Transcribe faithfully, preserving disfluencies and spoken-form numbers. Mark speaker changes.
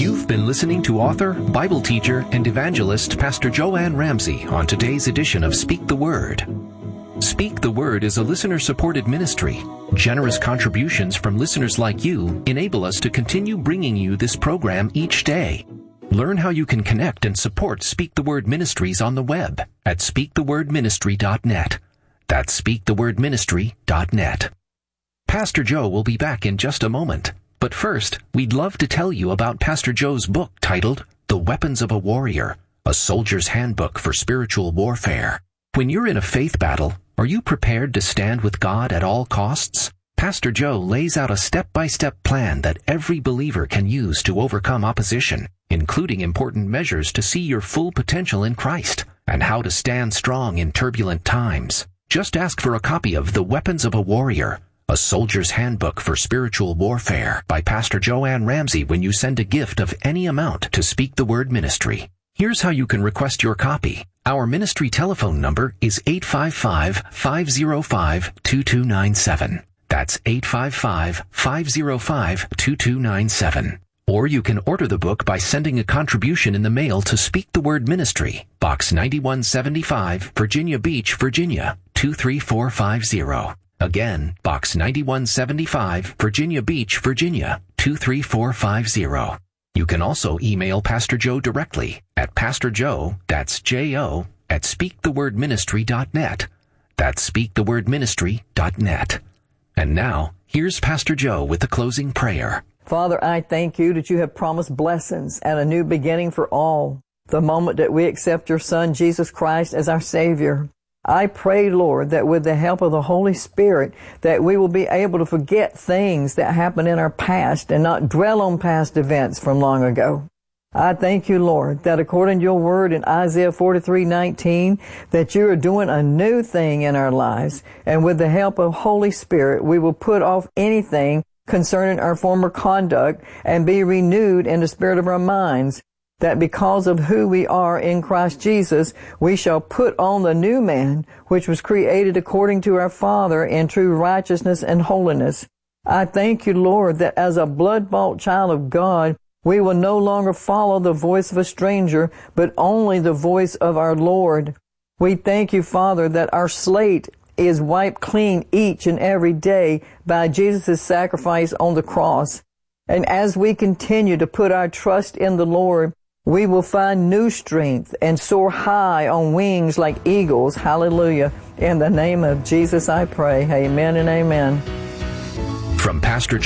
Speaker 1: You've been listening to author, Bible teacher, and evangelist Pastor Joanne Ramsey on today's edition of Speak the Word. Speak the Word is a listener-supported ministry. Generous contributions from listeners like you enable us to continue bringing you this program each day. Learn how you can connect and support Speak the Word Ministries on the web at speak the word ministry dot net. That's speak the word ministry dot net. Pastor Joe will be back in just a moment. But first, we'd love to tell you about Pastor Joe's book titled The Weapons of a Warrior, a Soldier's Handbook for Spiritual Warfare. When you're in a faith battle, are you prepared to stand with God at all costs? Pastor Joe lays out a step-by-step plan that every believer can use to overcome opposition, including important measures to see your full potential in Christ and how to stand strong in turbulent times. Just ask for a copy of The Weapons of a Warrior, a Soldier's Handbook for Spiritual Warfare by Pastor Joanne Ramsey when you send a gift of any amount to Speak the Word Ministry. Here's how you can request your copy. Our ministry telephone number is eight five five, five oh five, two two nine seven. That's eight five five, five oh five, two two nine seven. Or you can order the book by sending a contribution in the mail to Speak the Word Ministry, Box ninety-one seventy-five, Virginia Beach, Virginia, two three four five zero. Again, Box ninety-one seventy-five, Virginia Beach, Virginia, two three four five zero. You can also email Pastor Joe directly at Pastor Joe, that's J O, at speak the word ministry dot net. That's speak the word ministry dot net. And now, here's Pastor Joe with the closing prayer.
Speaker 2: Father, I thank you that you have promised blessings and a new beginning for all. The moment that we accept your Son, Jesus Christ, as our Savior, I pray, Lord, that with the help of the Holy Spirit, that we will be able to forget things that happened in our past and not dwell on past events from long ago. I thank you, Lord, that according to your word in Isaiah forty-three nineteen, that you are doing a new thing in our lives. And with the help of Holy Spirit, we will put off anything concerning our former conduct and be renewed in the spirit of our minds, that because of who we are in Christ Jesus, we shall put on the new man, which was created according to our Father in true righteousness and holiness. I thank you, Lord, that as a blood-bought child of God, we will no longer follow the voice of a stranger, but only the voice of our Lord. We thank you, Father, that our slate is wiped clean each and every day by Jesus' sacrifice on the cross. And as we continue to put our trust in the Lord, we will find new strength and soar high on wings like eagles. Hallelujah. In the name of Jesus I pray. Amen and amen.
Speaker 1: From Pastor